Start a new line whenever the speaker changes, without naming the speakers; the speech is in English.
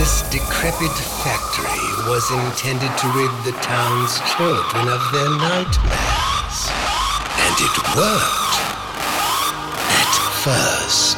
This decrepit factory was intended to rid the town's children of their nightmares. And it worked. At first.